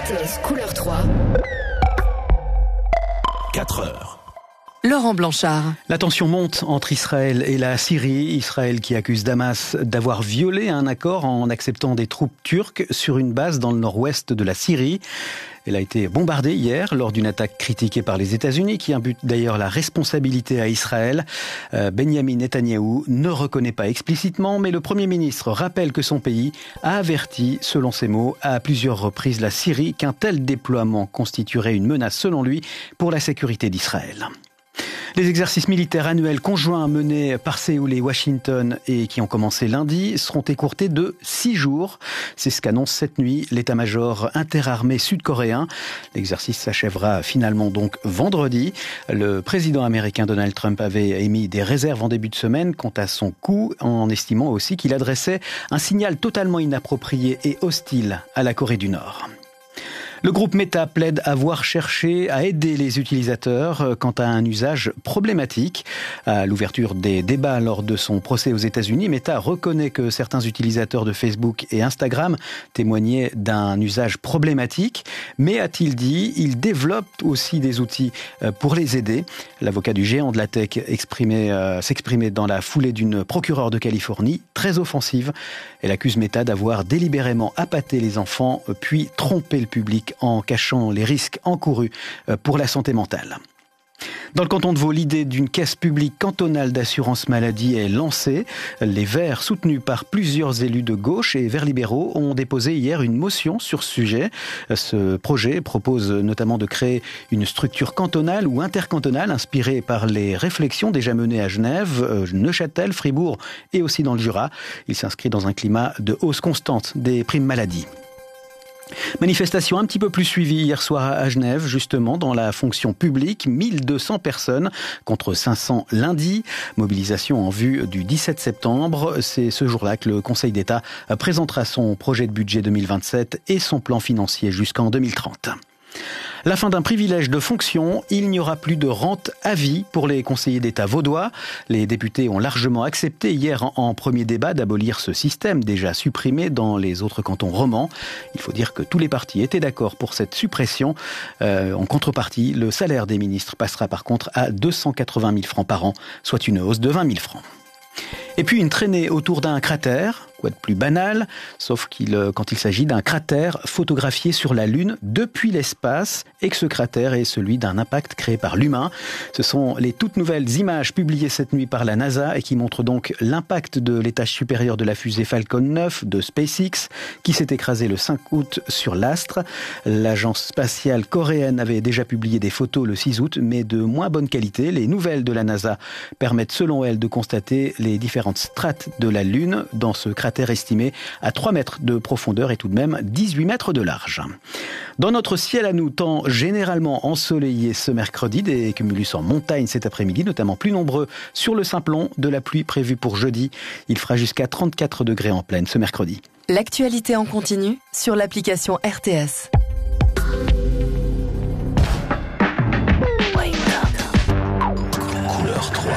RTS Couleur 3. 4 heures. Laurent Blanchard. La tension monte entre Israël et la Syrie. Israël qui accuse Damas d'avoir violé un accord en acceptant des troupes turques sur une base dans le nord-ouest de la Syrie. Elle a été bombardée hier lors d'une attaque critiquée par les États-Unis qui impute d'ailleurs la responsabilité à Israël. Benjamin Netanyahou ne reconnaît pas explicitement, mais le Premier ministre rappelle que son pays a averti, selon ses mots, à plusieurs reprises la Syrie qu'un tel déploiement constituerait une menace, selon lui, pour la sécurité d'Israël. Les exercices militaires annuels conjoints menés par Séoul et Washington et qui ont commencé lundi seront écourtés de 6 jours. C'est ce qu'annonce cette nuit l'état-major interarmé sud-coréen. L'exercice s'achèvera finalement donc vendredi. Le président américain Donald Trump avait émis des réserves en début de semaine quant à son coût, en estimant aussi qu'il adressait un signal totalement inapproprié et hostile à la Corée du Nord. Le groupe Meta plaide avoir cherché à aider les utilisateurs quant à un usage problématique. À l'ouverture des débats lors de son procès aux États-Unis, Meta reconnaît que certains utilisateurs de Facebook et Instagram témoignaient d'un usage problématique. Mais, a-t-il dit, il développe aussi des outils pour les aider. L'avocat du géant de la tech s'exprimait dans la foulée d'une procureure de Californie très offensive. Elle accuse Meta d'avoir délibérément appâté les enfants puis trompé le public en cachant les risques encourus pour la santé mentale. Dans le canton de Vaud, l'idée d'une caisse publique cantonale d'assurance maladie est lancée. Les Verts, soutenus par plusieurs élus de gauche et Verts libéraux, ont déposé hier une motion sur ce sujet. Ce projet propose notamment de créer une structure cantonale ou intercantonale inspirée par les réflexions déjà menées à Genève, Neuchâtel, Fribourg et aussi dans le Jura. Il s'inscrit dans un climat de hausse constante des primes maladie. Manifestation un petit peu plus suivie hier soir à Genève, justement, dans la fonction publique. 1200 personnes contre 500 lundi. Mobilisation en vue du 17 septembre. C'est ce jour-là que le Conseil d'État présentera son projet de budget 2027 et son plan financier jusqu'en 2030. La fin d'un privilège de fonction, il n'y aura plus de rente à vie pour les conseillers d'État vaudois. Les députés ont largement accepté hier en premier débat d'abolir ce système déjà supprimé dans les autres cantons romans. Il faut dire que tous les partis étaient d'accord pour cette suppression. En contrepartie, le salaire des ministres passera par contre à 280 000 francs par an, soit une hausse de 20 000 francs. Et puis une traînée autour d'un cratère, quoi de plus banal, sauf quand il s'agit d'un cratère photographié sur la Lune depuis l'espace, et que ce cratère est celui d'un impact créé par l'humain. Ce sont les toutes nouvelles images publiées cette nuit par la NASA et qui montrent donc l'impact de l'étage supérieur de la fusée Falcon 9 de SpaceX, qui s'est écrasée le 5 août sur l'astre. L'agence spatiale coréenne avait déjà publié des photos le 6 août, mais de moins bonne qualité. Les nouvelles de la NASA permettent selon elle de constater les différentes strates de la Lune dans ce cratère estimé à 3 mètres de profondeur et tout de même 18 mètres de large. Dans notre ciel à nous, temps généralement ensoleillé ce mercredi, des cumulus en montagne cet après-midi, notamment plus nombreux sur le Simplon, de la pluie prévue pour jeudi. Il fera jusqu'à 34 degrés en pleine ce mercredi. L'actualité en continu sur l'application RTS. Couleur 3.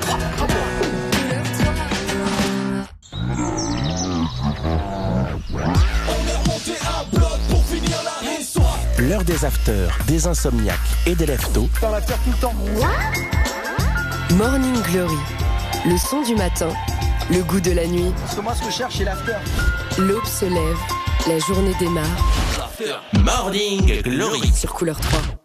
L'heure des afters, des insomniaques et des lève-tôt. Dans l'after tout le temps. Morning Glory, le son du matin, le goût de la nuit. Parce que moi, ce que je cherche, c'est l'after. L'aube se lève, la journée démarre. Morning Glory Sur Couleur 3.